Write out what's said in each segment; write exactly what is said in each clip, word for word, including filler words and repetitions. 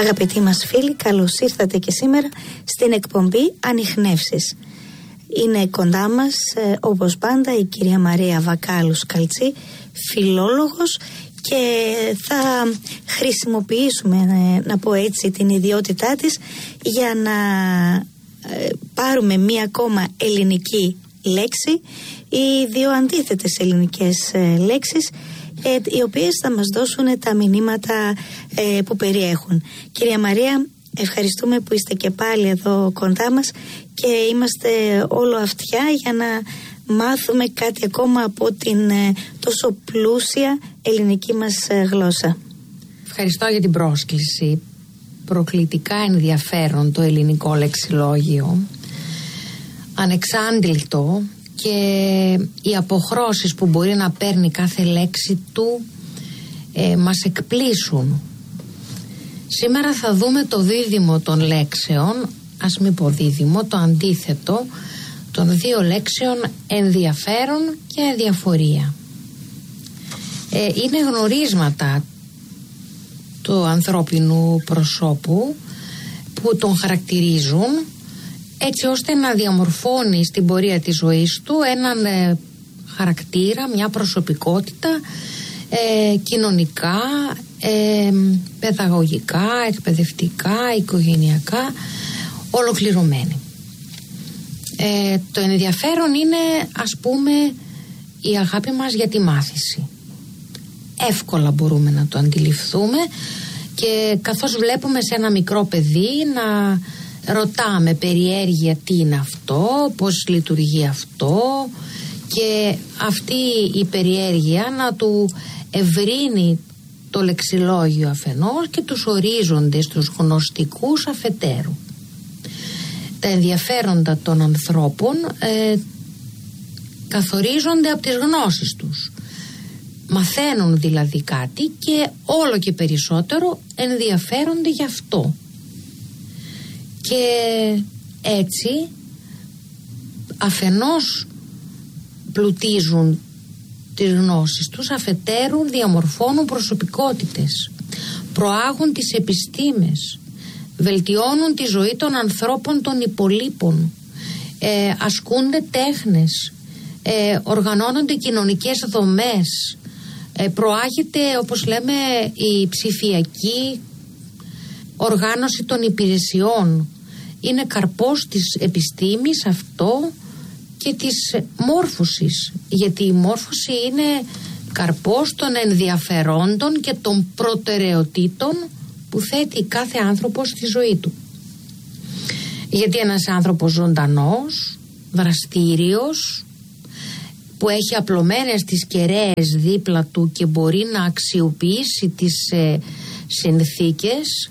Αγαπητοί μας φίλοι, καλώς ήρθατε και σήμερα στην εκπομπή Ανιχνεύσεις. Είναι κοντά μας, ε, όπως πάντα, η κυρία Μαρία Βακάλου-Σκαλτσή, φιλόλογος, και θα χρησιμοποιήσουμε, ε, να πω έτσι, την ιδιότητά της για να ε, πάρουμε μία ακόμα ελληνική λέξη ή δύο αντίθετες ελληνικές ε, λέξεις, ε, οι οποίες θα μας δώσουν τα μηνύματα ε, που περιέχουν. Κυρία Μαρία, ευχαριστούμε που είστε και πάλι εδώ κοντά μας και είμαστε όλο αυτιά για να μάθουμε κάτι ακόμα από την ε, τόσο πλούσια ελληνική μας ε, γλώσσα. Ευχαριστώ για την πρόσκληση. Προκλητικά ενδιαφέρον το ελληνικό λεξιλόγιο, ανεξάντλητο, και οι αποχρώσεις που μπορεί να παίρνει κάθε λέξη του ε, μας εκπλήσουν. Σήμερα θα δούμε το δίδυμο των λέξεων, ας μην πω δίδυμο, το αντίθετο των δύο λέξεων ενδιαφέρον και αδιαφορία. Ε, είναι γνωρίσματα του ανθρώπινου προσώπου που τον χαρακτηρίζουν, έτσι ώστε να διαμορφώνει στην πορεία της ζωής του έναν ε, χαρακτήρα, μια προσωπικότητα ε, κοινωνικά, ε, παιδαγωγικά, εκπαιδευτικά, οικογενειακά, ολοκληρωμένη. Ε, το ενδιαφέρον είναι, ας πούμε, η αγάπη μας για τη μάθηση. Εύκολα μπορούμε να το αντιληφθούμε, και καθώς βλέπουμε σε ένα μικρό παιδί να ρωτάμε περιέργεια τι είναι αυτό, πώς λειτουργεί αυτό, και αυτή η περιέργεια να του ευρύνει το λεξιλόγιο αφενός και τους ορίζοντες, τους γνωστικούς αφετέρου. Τα ενδιαφέροντα των ανθρώπων ε, καθορίζονται από τις γνώσεις τους. Μαθαίνουν δηλαδή κάτι και όλο και περισσότερο ενδιαφέρονται γι' αυτό. Και έτσι αφενός πλουτίζουν τις γνώσεις τους, αφετέρου διαμορφώνουν προσωπικότητες, προάγουν τις επιστήμες, βελτιώνουν τη ζωή των ανθρώπων των υπολείπων, ε, ασκούνται τέχνες, ε, οργανώνονται κοινωνικές δομές, ε, προάγεται, όπως λέμε, η ψηφιακή οργάνωση των υπηρεσιών. Είναι καρπός της επιστήμης αυτό και της μόρφωσης, γιατί η μόρφωση είναι καρπός των ενδιαφερόντων και των προτεραιοτήτων που θέτει κάθε άνθρωπος στη ζωή του. Γιατί ένας άνθρωπος ζωντανός, δραστήριος, που έχει απλωμένες τις κεραίες δίπλα του και μπορεί να αξιοποιήσει τις ε, συνθήκες,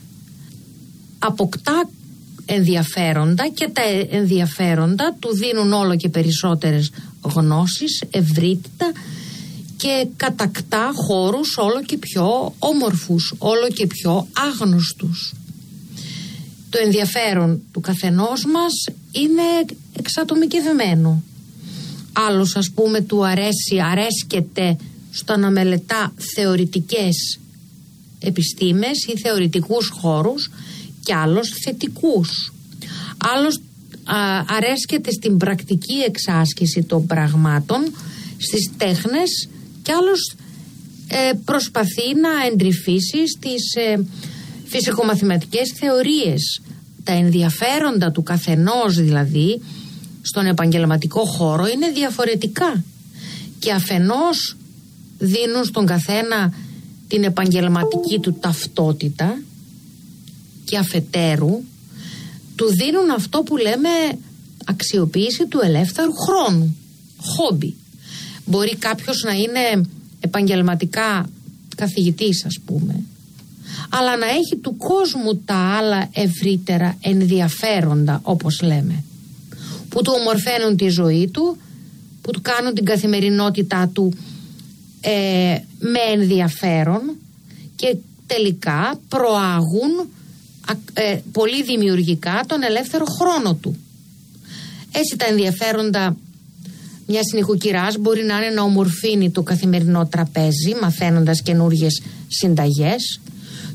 αποκτά ενδιαφέροντα, και τα ενδιαφέροντα του δίνουν όλο και περισσότερες γνώσεις, ευρύτητα, και κατακτά χώρους όλο και πιο όμορφους, όλο και πιο άγνωστους. Το ενδιαφέρον του καθενός μας είναι εξατομικευμένο. Άλλος, ας πούμε, του αρέσει, αρέσκεται στο να μελετά θεωρητικές επιστήμες ή θεωρητικούς χώρους, και άλλος θετικούς. Άλλος α, αρέσκεται στην πρακτική εξάσκηση των πραγμάτων, στις τέχνες, και άλλος ε, προσπαθεί να εντρυφήσει στις ε, φυσικομαθηματικές θεωρίες. Τα ενδιαφέροντα του καθενός δηλαδή στον επαγγελματικό χώρο είναι διαφορετικά, και αφενός δίνουν στον καθένα την επαγγελματική του ταυτότητα, και αφετέρου του δίνουν αυτό που λέμε αξιοποίηση του ελεύθερου χρόνου, χόμπι. Μπορεί κάποιος να είναι επαγγελματικά καθηγητής, ας πούμε, αλλά να έχει του κόσμου τα άλλα ευρύτερα ενδιαφέροντα, όπως λέμε, που του ομορφαίνουν τη ζωή του, που του κάνουν την καθημερινότητά του ε, με ενδιαφέρον, και τελικά προάγουν ε, πολύ δημιουργικά τον ελεύθερο χρόνο του. Έτσι τα ενδιαφέροντα μιας νοικοκυράς μπορεί να είναι να ομορφύνει το καθημερινό τραπέζι μαθαίνοντας καινούργιες συνταγές,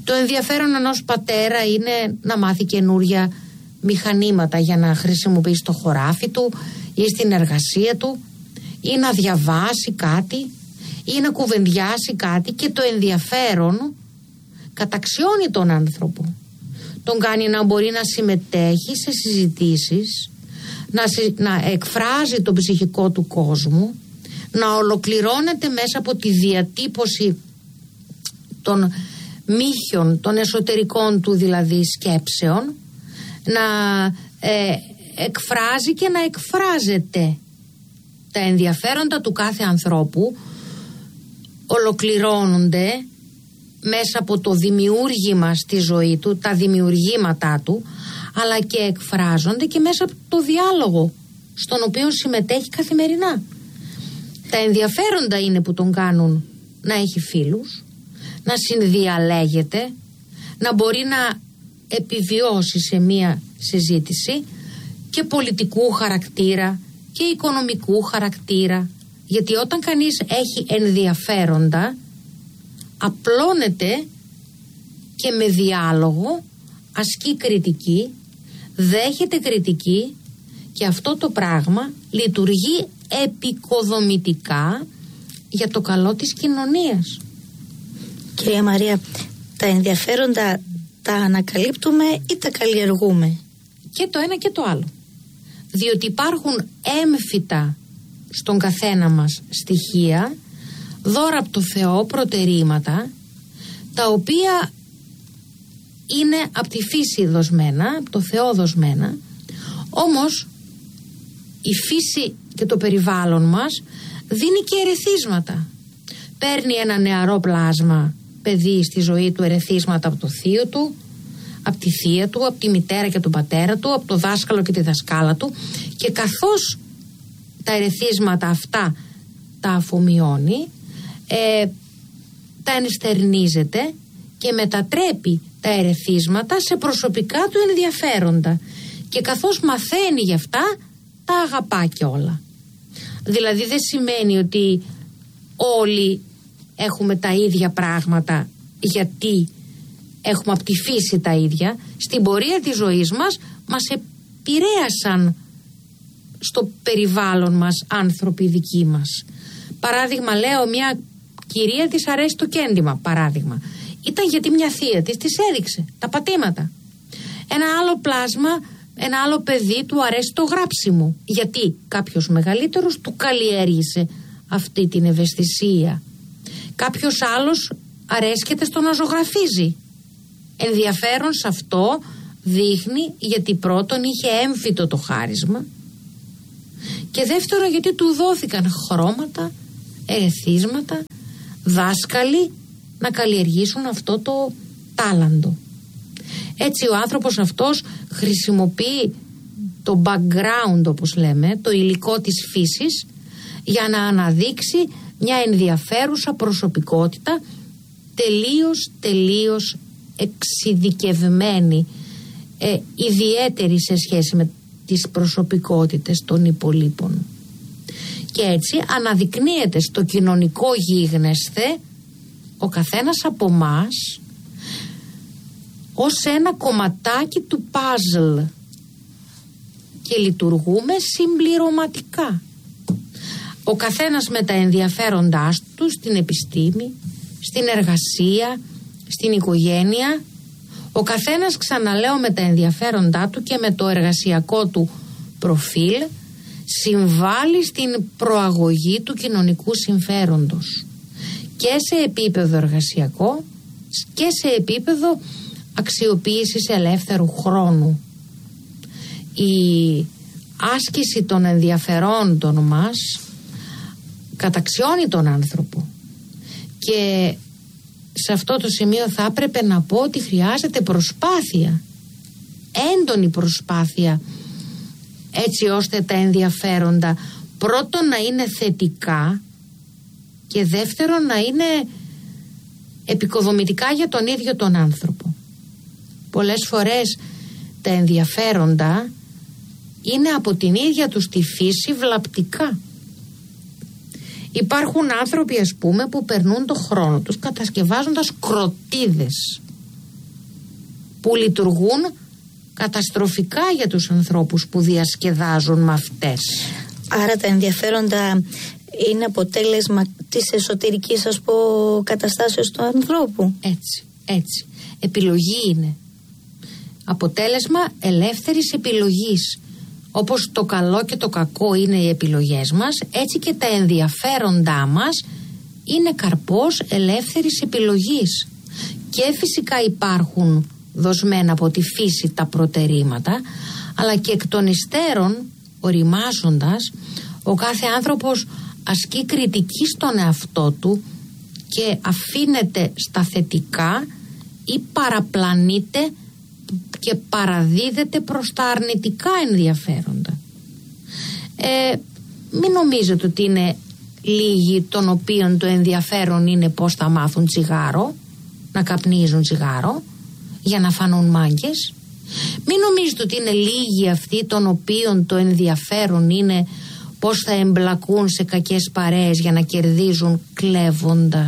Το ενδιαφέρον ενός πατέρα είναι να μάθει καινούρια μηχανήματα για να χρησιμοποιήσει στο χωράφι του ή στην εργασία του, ή να διαβάσει κάτι ή να κουβεντιάσει κάτι, και το ενδιαφέρον καταξιώνει τον άνθρωπο. Τον κάνει να μπορεί να συμμετέχει σε συζητήσεις, να, να εκφράζει τον ψυχικό του κόσμο, να ολοκληρώνεται μέσα από τη διατύπωση των μύχιων, των εσωτερικών του δηλαδή σκέψεων, να ε, εκφράζει και να εκφράζεται. Τα ενδιαφέροντα του κάθε ανθρώπου ολοκληρώνονται μέσα από το δημιούργημα στη ζωή του, τα δημιουργήματά του, αλλά και εκφράζονται και μέσα από το διάλογο στον οποίο συμμετέχει καθημερινά. Τα ενδιαφέροντα είναι που τον κάνουν να έχει φίλους, να συνδιαλέγεται, να μπορεί να επιβιώσει σε μία συζήτηση και πολιτικού χαρακτήρα και οικονομικού χαρακτήρα, γιατί όταν κανείς έχει ενδιαφέροντα απλώνεται και με διάλογο ασκεί κριτική, δέχεται κριτική, και αυτό το πράγμα λειτουργεί επικοδομητικά για το καλό της κοινωνίας. Κυρία Μαρία, τα ενδιαφέροντα τα ανακαλύπτουμε ή τα καλλιεργούμε? Και το ένα και το άλλο. Διότι υπάρχουν έμφυτα στον καθένα μας στοιχεία, δώρα από το Θεό, προτερήματα, τα οποία είναι από τη φύση δοσμένα, από το Θεό δοσμένα, όμως η φύση και το περιβάλλον μας δίνει και ερεθίσματα. Παίρνει ένα νεαρό πλάσμα παιδί στη ζωή του ερεθίσματα από το θείο του, από τη θεία του, από τη μητέρα και τον πατέρα του, από το δάσκαλο και τη δασκάλα του, και καθώς τα ερεθίσματα αυτά τα αφομοιώνει, ε, τα ενστερνίζεται και μετατρέπει τα ερεθίσματα σε προσωπικά του ενδιαφέροντα, και καθώς μαθαίνει γι' αυτά τα αγαπά κιόλα. Δηλαδή δεν σημαίνει ότι όλοι έχουμε τα ίδια πράγματα γιατί έχουμε από τη φύση τα ίδια. Στην πορεία της ζωής μας μας επηρέασαν στο περιβάλλον μας άνθρωποι δικοί μας. Παράδειγμα, λέω, μια κυρία της αρέσει το κέντημα, παράδειγμα. Ήταν γιατί μια θεία της της έδειξε τα πατήματα. Ένα άλλο πλάσμα, ένα άλλο παιδί του αρέσει το γράψιμο, γιατί κάποιος μεγαλύτερος του καλλιέργησε αυτή την ευαισθησία. Κάποιος άλλος αρέσκεται στο να ζωγραφίζει. Ενδιαφέρον σε αυτό δείχνει γιατί πρώτον είχε έμφυτο το χάρισμα, και δεύτερον γιατί του δόθηκαν χρώματα, ερεθίσματα, δάσκαλοι να καλλιεργήσουν αυτό το τάλαντο. Έτσι ο άνθρωπος αυτός χρησιμοποιεί το background, όπως λέμε, το υλικό της φύσης, για να αναδείξει μια ενδιαφέρουσα προσωπικότητα, τελείως τελείως εξειδικευμένη, ε, ιδιαίτερη σε σχέση με τις προσωπικότητες των υπολείπων. Και έτσι αναδεικνύεται στο κοινωνικό γίγνεσθε ο καθένας από μας ως ένα κομματάκι του παζλ, και λειτουργούμε συμπληρωματικά. Ο καθένας με τα ενδιαφέροντά του στην επιστήμη, στην εργασία, στην οικογένεια. Ο καθένας, ξαναλέω, με τα ενδιαφέροντά του και με το εργασιακό του προφίλ συμβάλλει στην προαγωγή του κοινωνικού συμφέροντος, και σε επίπεδο εργασιακό και σε επίπεδο αξιοποίησης ελεύθερου χρόνου. Η άσκηση των ενδιαφερόντων μας καταξιώνει τον άνθρωπο, και σε αυτό το σημείο θα έπρεπε να πω ότι χρειάζεται προσπάθεια, έντονη προσπάθεια, έτσι ώστε τα ενδιαφέροντα πρώτον να είναι θετικά και δεύτερον να είναι επικοδομητικά για τον ίδιο τον άνθρωπο. Πολλές φορές τα ενδιαφέροντα είναι από την ίδια τους τη φύση βλαπτικά. Υπάρχουν άνθρωποι, ας πούμε, που περνούν το χρόνο τους κατασκευάζοντας κροτίδες. που λειτουργούν καταστροφικά για τους ανθρώπους που διασκεδάζουν με αυτές. Άρα τα ενδιαφέροντα είναι αποτέλεσμα της εσωτερικής, ας πω, καταστάσεως του ανθρώπου. Έτσι, έτσι. Επιλογή είναι. Αποτέλεσμα ελεύθερης επιλογής. Όπως το καλό και το κακό είναι οι επιλογές μας, έτσι και τα ενδιαφέροντά μας είναι καρπός ελεύθερης επιλογής. Και φυσικά υπάρχουν δοσμένα από τη φύση τα προτερήματα, αλλά και εκ των υστέρων, οριμάζοντας, ο κάθε άνθρωπος ασκεί κριτική στον εαυτό του και αφήνεται στα θετικά ή παραπλανείται και παραδίδεται προς τα αρνητικά ενδιαφέροντα. Ε, μην νομίζετε ότι είναι λίγοι των οποίων το ενδιαφέρον είναι πώς θα μάθουν τσιγάρο, να καπνίζουν τσιγάρο για να φανούν μάγκες. Μην νομίζετε ότι είναι λίγοι αυτοί των οποίων το ενδιαφέρον είναι πώς θα εμπλακούν σε κακές παρέες για να κερδίζουν κλέβοντας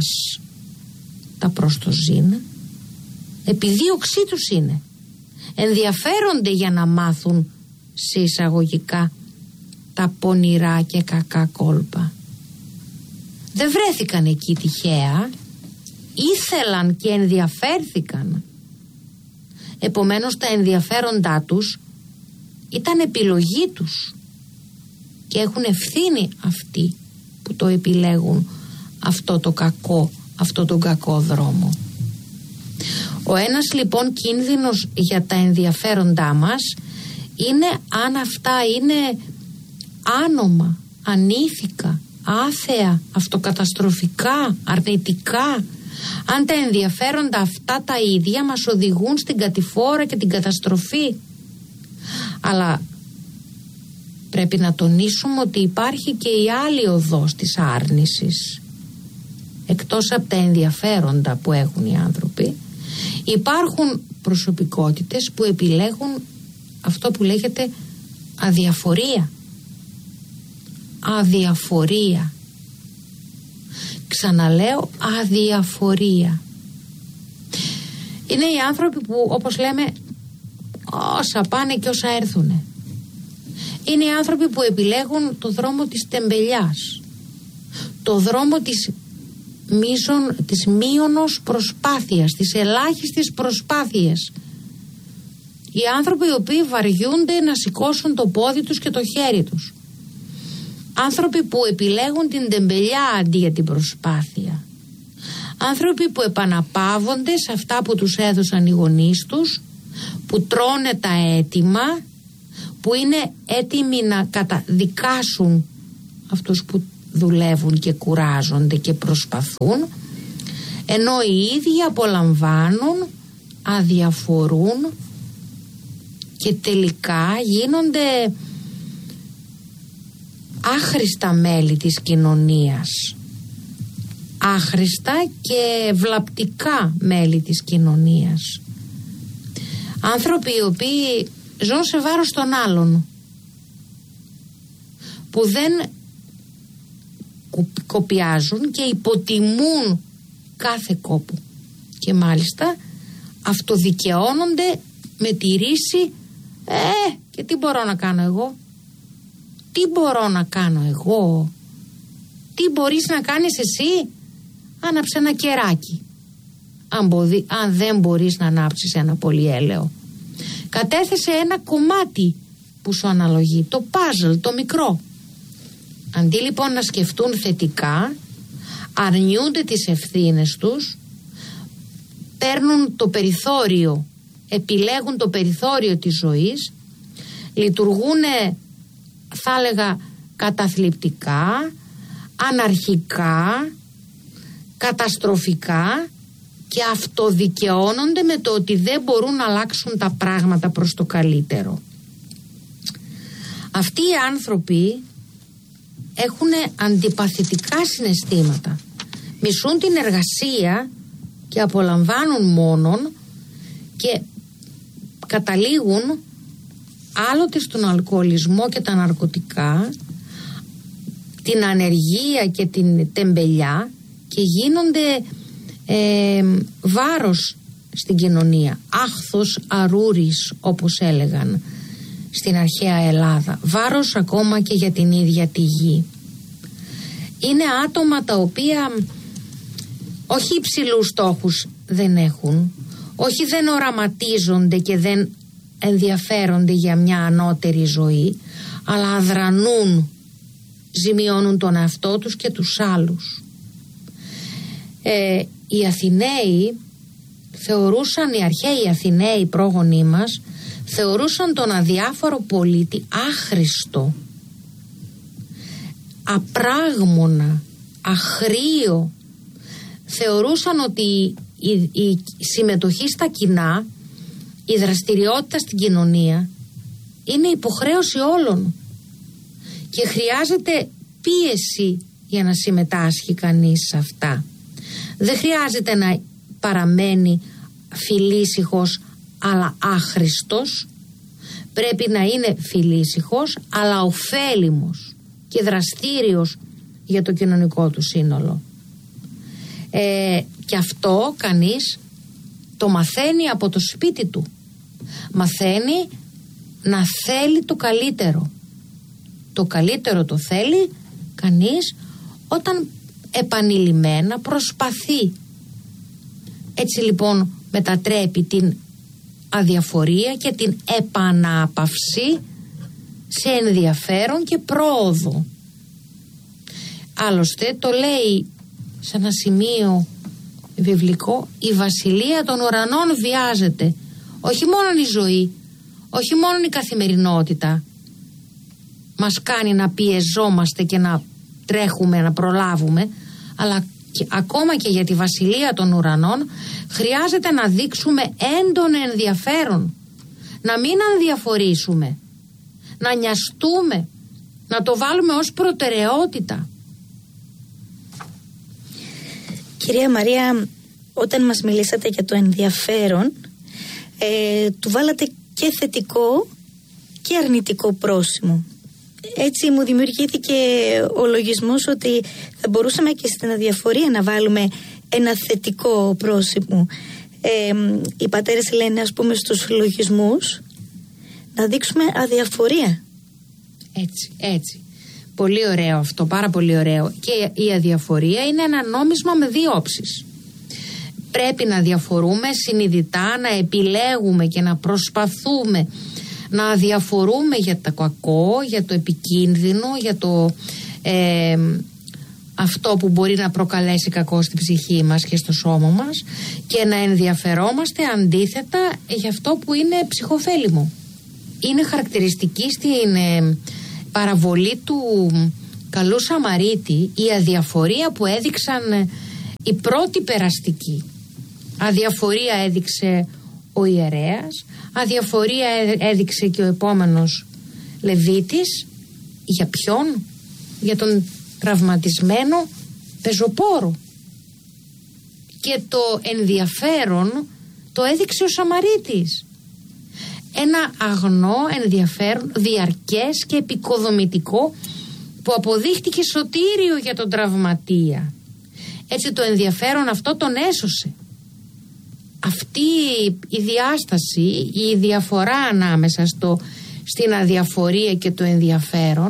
τα προστοζήν. Επιδίωξή τους είναι. Ενδιαφέρονται για να μάθουν σε εισαγωγικά τα πονηρά και κακά κόλπα. Δεν βρέθηκαν εκεί τυχαία, ήθελαν και ενδιαφέρθηκαν. Επομένως τα ενδιαφέροντά τους ήταν επιλογή τους και έχουν ευθύνη αυτοί που το επιλέγουν αυτό το κακό, αυτό τον κακό δρόμο. Ο ένας λοιπόν κίνδυνος για τα ενδιαφέροντά μας είναι αν αυτά είναι άνομα, ανήθικα, άθεα, αυτοκαταστροφικά, αρνητικά. Αν τα ενδιαφέροντα αυτά τα ίδια μας οδηγούν στην κατηφόρα και την καταστροφή. Αλλά πρέπει να τονίσουμε ότι υπάρχει και η άλλη οδός της άρνησης. Εκτός από τα ενδιαφέροντα που έχουν οι άνθρωποι, υπάρχουν προσωπικότητες που επιλέγουν αυτό που λέγεται αδιαφορία. Αδιαφορία. Ξαναλέω, αδιαφορία. Είναι οι άνθρωποι που, όπως λέμε, όσα πάνε και όσα έρθουνε. Είναι οι άνθρωποι που επιλέγουν το δρόμο της τεμπελιάς, το δρόμο της μίσον, της μείωνος προσπάθειας, της ελάχιστης προσπάθειας. Οι άνθρωποι οι οποίοι βαριούνται να σηκώσουν το πόδι τους και το χέρι τους. Άνθρωποι που επιλέγουν την τεμπελιά αντί για την προσπάθεια. Άνθρωποι που επαναπαύονται σε αυτά που τους έδωσαν οι γονείς τους, που τρώνε τα έτοιμα, που είναι έτοιμοι να καταδικάσουν αυτούς που δουλεύουν και κουράζονται και προσπαθούν, ενώ οι ίδιοι απολαμβάνουν, αδιαφορούν και τελικά γίνονται άχρηστα μέλη της κοινωνίας, άχρηστα και βλαπτικά μέλη της κοινωνίας. Άνθρωποι οι οποίοι ζουν σε βάρος των άλλων, που δεν κοπιάζουν και υποτιμούν κάθε κόπο και μάλιστα αυτοδικαιώνονται με τη ρίση «Ε, και τι μπορώ να κάνω εγώ, τι μπορώ να κάνω εγώ, τι μπορείς να κάνεις εσύ, άναψε ένα κεράκι, αν, μποδι, αν δεν μπορείς να ανάψεις ένα πολυέλαιο, κατέθεσε ένα κομμάτι που σου αναλογεί, το πάζλ, το μικρό». Αντί λοιπόν να σκεφτούν θετικά, αρνιούνται τις ευθύνες τους, παίρνουν το περιθώριο, επιλέγουν το περιθώριο της ζωής, λειτουργούν, θα έλεγα, καταθλιπτικά, αναρχικά, καταστροφικά και αυτοδικαιώνονται με το ότι δεν μπορούν να αλλάξουν τα πράγματα προς το καλύτερο. Αυτοί οι άνθρωποι έχουν αντιπαθητικά συναισθήματα, μισούν την εργασία και απολαμβάνουν μόνον και καταλήγουν άλλοτε στον αλκοολισμό και τα ναρκωτικά, την ανεργία και την τεμπελιά και γίνονται ε, βάρος στην κοινωνία. Άχθος αρούρης, όπως έλεγαν στην αρχαία Ελλάδα. Βάρος ακόμα και για την ίδια τη γη. Είναι άτομα τα οποία όχι υψηλούς στόχους δεν έχουν, όχι δεν οραματίζονται και δεν ενδιαφέρονται για μια ανώτερη ζωή, αλλά αδρανούν, ζημιώνουν τον εαυτό τους και τους άλλους. Ε, οι Αθηναίοι θεωρούσαν, οι αρχαίοι Αθηναίοι πρόγονοί μας, θεωρούσαν τον αδιάφορο πολίτη άχρηστο, απράγμονα, αχρίο. Θεωρούσαν ότι η, η συμμετοχή στα κοινά, η δραστηριότητα στην κοινωνία είναι υποχρέωση όλων και χρειάζεται πίεση για να συμμετάσχει κανείς σε αυτά. Δεν χρειάζεται να παραμένει φιλήσυχος αλλά άχρηστος. Πρέπει να είναι φιλήσυχος αλλά ωφέλιμος και δραστήριος για το κοινωνικό του σύνολο. Ε, και αυτό κανείς το μαθαίνει από το σπίτι του. Μαθαίνει να θέλει το καλύτερο. Το καλύτερο το θέλει κανείς όταν επανειλημμένα προσπαθεί. Έτσι λοιπόν μετατρέπει την αδιαφορία και την επανάπαυση σε ενδιαφέρον και πρόοδο. Άλλωστε το λέει σε ένα σημείο βιβλικό, η βασιλεία των ουρανών βιάζεται. Όχι μόνο η ζωή, όχι μόνο η καθημερινότητα μας κάνει να πιεζόμαστε και να τρέχουμε, να προλάβουμε, αλλά και, ακόμα και για τη βασιλεία των ουρανών χρειάζεται να δείξουμε έντονο ενδιαφέρον, να μην ανδιαφορήσουμε, να νοιαστούμε, να το βάλουμε ως προτεραιότητα. Κυρία Μαρία, όταν μας μιλήσατε για το ενδιαφέρον, ε, του βάλατε και θετικό και αρνητικό πρόσημο. Έτσι μου δημιουργήθηκε ο λογισμός ότι θα μπορούσαμε και στην αδιαφορία να βάλουμε ένα θετικό πρόσημο. Ε, οι πατέρες λένε, ας πούμε, στους λογισμούς να δείξουμε αδιαφορία. Έτσι, έτσι. Πολύ ωραίο αυτό, πάρα πολύ ωραίο. Και η αδιαφορία είναι ένα νόμισμα με δύο όψεις. Πρέπει να διαφορούμε συνειδητά, να επιλέγουμε και να προσπαθούμε να αδιαφορούμε για το κακό, για το επικίνδυνο, για το ε, αυτό που μπορεί να προκαλέσει κακό στην ψυχή μας και στο σώμα μας, και να ενδιαφερόμαστε αντίθετα για αυτό που είναι ψυχοφέλιμο. Είναι χαρακτηριστική στην ε, παραβολή του καλού Σαμαρίτη η αδιαφορία που έδειξαν ε, οι πρώτοι περαστικοί. Αδιαφορία έδειξε ο ιερέας, αδιαφορία έδειξε και ο επόμενος Λεβίτης. Για ποιον? Για τον τραυματισμένο πεζοπόρο. Και το ενδιαφέρον το έδειξε ο Σαμαρίτης. Ένα αγνό ενδιαφέρον, διαρκές και επικοδομητικό, που αποδείχτηκε σωτήριο για τον τραυματία. Έτσι το ενδιαφέρον αυτό τον έσωσε. Αυτή η διάσταση, η διαφορά ανάμεσα στο, στην αδιαφορία και το ενδιαφέρον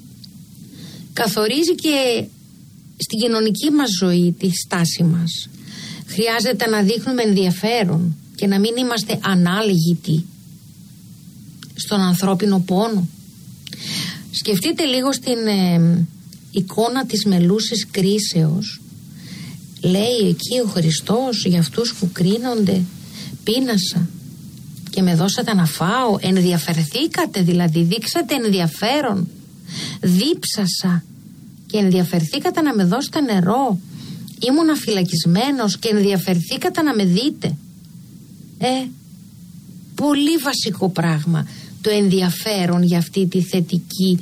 καθορίζει και στην κοινωνική μας ζωή τη στάση μας. Χρειάζεται να δείχνουμε ενδιαφέρον και να μην είμαστε ανάλγητοι στον ανθρώπινο πόνο. Σκεφτείτε λίγο στην ε, εικόνα της μελούσης κρίσεως. Λέει εκεί ο Χριστός για αυτούς που κρίνονται, πείνασα και με δώσατε να φάω. Ενδιαφερθήκατε, δηλαδή δείξατε ενδιαφέρον. Δίψασα και ενδιαφερθήκατε να με δώσετε νερό. Ήμουνα φυλακισμένος και ενδιαφερθήκατε να με δείτε. Ε, πολύ βασικό πράγμα το ενδιαφέρον για αυτή τη θετική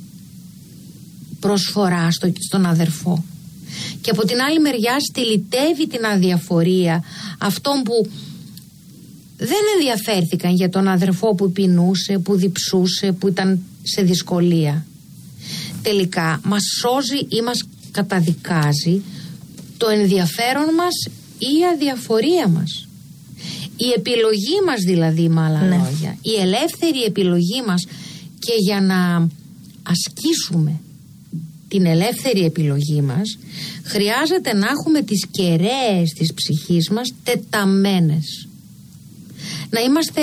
προσφορά στο, στον αδερφό. Και από την άλλη μεριά στυλιτεύει την αδιαφορία αυτών που δεν ενδιαφέρθηκαν για τον αδερφό που πεινούσε, που διψούσε, που ήταν σε δυσκολία. Τελικά μας σώζει ή μας καταδικάζει το ενδιαφέρον μας ή η αδιαφορία μας. Η επιλογή μας δηλαδή, με άλλα ναι. λόγια, η ελεύθερη επιλογή μας, και για να ασκήσουμε την ελεύθερη επιλογή μας χρειάζεται να έχουμε τις κεραίες της ψυχής μας τεταμένες. Να είμαστε,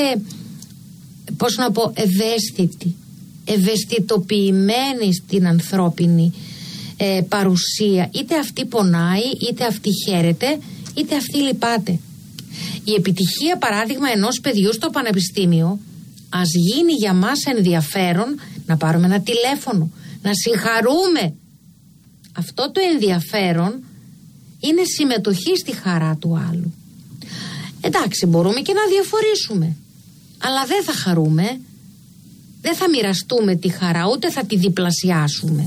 πώς να πω, ευαίσθητοι, ευαισθητοποιημένοι στην ανθρώπινη ε, παρουσία. Είτε αυτή πονάει, είτε αυτή χαίρεται, είτε αυτή λυπάται. Η επιτυχία, παράδειγμα, ενός παιδιού στο πανεπιστήμιο ας γίνει για μας ενδιαφέρον να πάρουμε ένα τηλέφωνο, να συγχαρούμε. Αυτό το ενδιαφέρον είναι συμμετοχή στη χαρά του άλλου. Εντάξει, μπορούμε και να διαφορήσουμε, αλλά δεν θα χαρούμε, δεν θα μοιραστούμε τη χαρά, ούτε θα τη διπλασιάσουμε.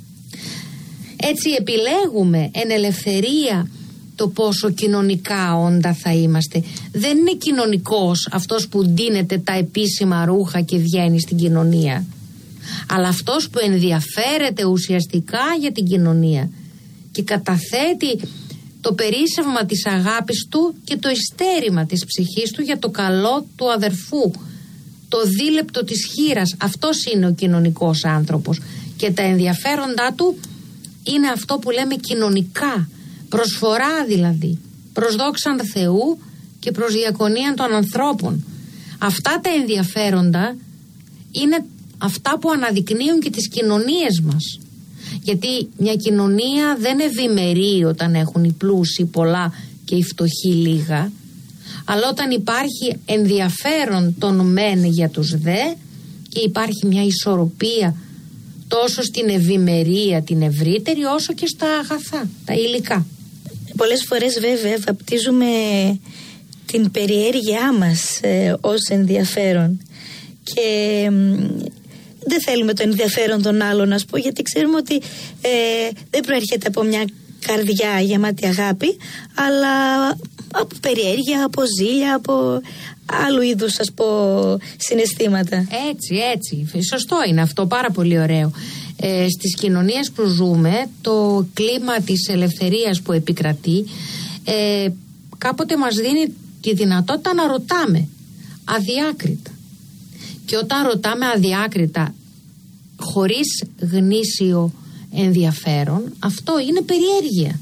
Έτσι επιλέγουμε εν ελευθερία το πόσο κοινωνικά όντα θα είμαστε. Δεν είναι κοινωνικός αυτός που ντύνεται τα επίσημα ρούχα και βγαίνει στην κοινωνία, αλλά αυτός που ενδιαφέρεται ουσιαστικά για την κοινωνία και καταθέτει το περίσσευμα της αγάπης του και το ειστέρημα της ψυχής του για το καλό του αδερφού, το δίλεπτο της χήρας. Αυτός είναι ο κοινωνικός άνθρωπος, και τα ενδιαφέροντά του είναι αυτό που λέμε κοινωνικά, προσφορά δηλαδή, προς δόξαν Θεού και προς διακονία των ανθρώπων. Αυτά τα ενδιαφέροντα είναι αυτά που αναδεικνύουν και τις κοινωνίες μας. Γιατί μια κοινωνία δεν ευημερεί όταν έχουν οι πλούσιοι πολλά και οι φτωχοί λίγα, αλλά όταν υπάρχει ενδιαφέρον των μεν για τους δε και υπάρχει μια ισορροπία τόσο στην ευημερία την ευρύτερη όσο και στα αγαθά, τα υλικά. Πολλές φορές βέβαια βαπτίζουμε την περιέργειά μας ε, ως ενδιαφέρον και ε, δεν θέλουμε το ενδιαφέρον των άλλων, να πω, γιατί ξέρουμε ότι ε, δεν προέρχεται από μια καρδιά γεμάτη αγάπη, αλλά από περιέργεια, από ζήλια, από άλλου είδους, ας πω, συναισθήματα. Έτσι, έτσι. Σωστό είναι αυτό, πάρα πολύ ωραίο. Ε, στις κοινωνίες που ζούμε, το κλίμα της ελευθερίας που επικρατεί ε, κάποτε μας δίνει τη δυνατότητα να ρωτάμε αδιάκριτα. Και όταν ρωτάμε αδιάκριτα χωρίς γνήσιο ενδιαφέρον, αυτό είναι περιέργεια.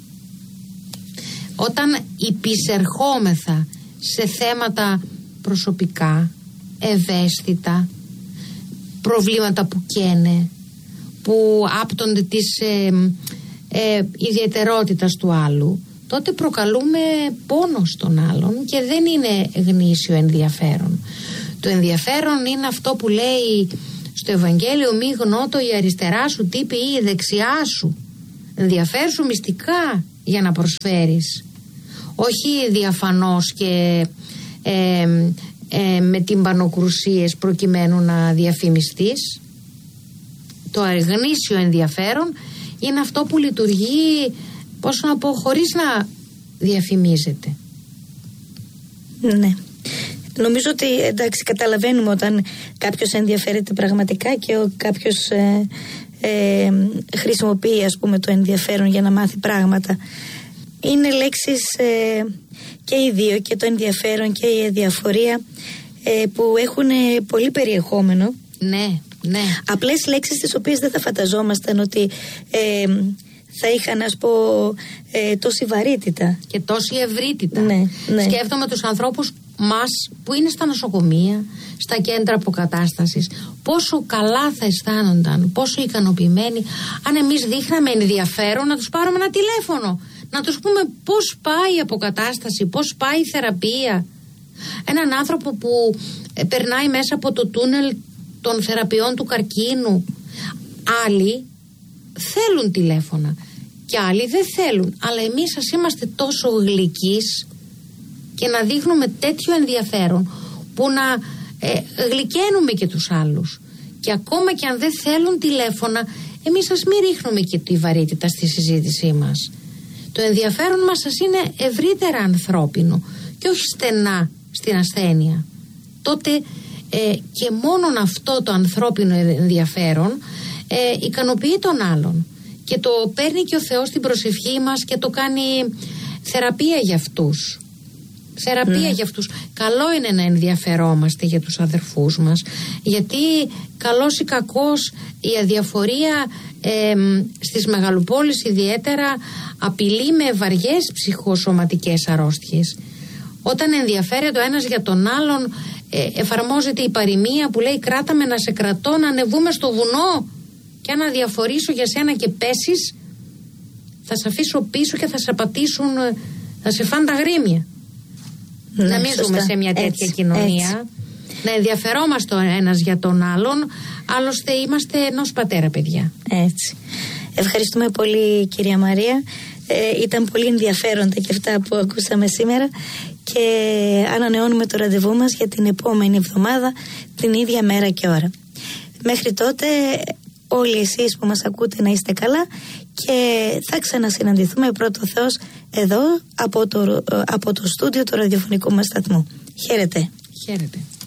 Όταν υπησερχόμεθα σε θέματα προσωπικά, ευαίσθητα, προβλήματα που καίνε, που άπτονται της ε, ε, ιδιαιτερότητας του άλλου, τότε προκαλούμε πόνο στον άλλον και δεν είναι γνήσιο ενδιαφέρον. Το ενδιαφέρον είναι αυτό που λέει στο Ευαγγέλιο, μη γνώτο η αριστερά σου τύπη ή η δεξιά σου. Ενδιαφέρσου μυστικά για να προσφέρεις, όχι διαφανώς και ε, ε, με τυμπανοκρουσίες προκειμένου να διαφημιστείς. Το γνήσιο ενδιαφέρον είναι αυτό που λειτουργεί, πώς να πω, χωρίς να διαφημίζεται. Ναι. Νομίζω ότι, εντάξει, καταλαβαίνουμε όταν κάποιος ενδιαφέρεται πραγματικά και ο κάποιος ε, ε, χρησιμοποιεί, ας πούμε, το ενδιαφέρον για να μάθει πράγματα. Είναι λέξεις ε, και οι δύο, και το ενδιαφέρον και η αδιαφορία, ε, που έχουν πολύ περιεχόμενο. Ναι, ναι. Απλές λέξεις τις οποίες δεν θα φανταζόμασταν ότι ε, θα είχαν, ας πω, ε, τόση βαρύτητα. Και τόση ευρύτητα. Ναι, ναι. Σκέφτομαι τους ανθρώπους μας που είναι στα νοσοκομεία, στα κέντρα αποκατάστασης, πόσο καλά θα αισθάνονταν, πόσο ικανοποιημένοι αν εμείς δείχναμε ενδιαφέρον να τους πάρουμε ένα τηλέφωνο, να τους πούμε πώς πάει η αποκατάσταση, πώς πάει η θεραπεία. Έναν άνθρωπο που ε, περνάει μέσα από το τούνελ των θεραπείων του καρκίνου. Άλλοι θέλουν τηλέφωνα και άλλοι δεν θέλουν, αλλά εμείς ας είμαστε τόσο γλυκείς και να δείχνουμε τέτοιο ενδιαφέρον που να ε, γλυκαίνουμε και τους άλλους. Και ακόμα και αν δεν θέλουν τηλέφωνα, εμείς ας μην ρίχνουμε και τη βαρύτητα στη συζήτησή μας. Το ενδιαφέρον μας ας είναι ευρύτερα ανθρώπινο και όχι στενά στην ασθένεια. Τότε ε, και μόνον αυτό το ανθρώπινο ενδιαφέρον ε, ικανοποιεί τον άλλον και το παίρνει και ο Θεός στην προσευχή μας και το κάνει θεραπεία για αυτούς. Θεραπεία ναι. για αυτούς. Καλό είναι να ενδιαφερόμαστε για τους αδερφούς μας, γιατί καλός ή κακός η αδιαφορία ε, στις μεγαλοπόλεις ιδιαίτερα απειλεί με βαριές ψυχοσωματικές αρρώστιες. Όταν ενδιαφέρεται ο ένας για τον άλλον, ε, εφαρμόζεται η παροιμία που λέει κράτα με να σε κρατώ, να ανεβούμε στο βουνό, και αν αδιαφορήσω για σένα και πέσεις, θα σε αφήσω πίσω και θα σε πατήσουν, θα σε φάνε τα γρήμια. Ναι, να μην ζούμε σε μια τέτοια έτσι, κοινωνία. Έτσι. Να ενδιαφερόμαστε ο ένας για τον άλλον. Άλλωστε είμαστε ενός πατέρα, παιδιά. Έτσι. Ευχαριστούμε πολύ, κυρία Μαρία. Ε, ήταν πολύ ενδιαφέροντα και αυτά που ακούσαμε σήμερα. Και ανανεώνουμε το ραντεβού μας για την επόμενη εβδομάδα, την ίδια μέρα και ώρα. Μέχρι τότε, όλοι εσείς που μας ακούτε να είστε καλά και θα ξανασυναντηθούμε πρώτο Θεός εδώ από το, από το στούντιο του ραδιοφωνικού μας σταθμού. Χαίρετε. Χαίρετε.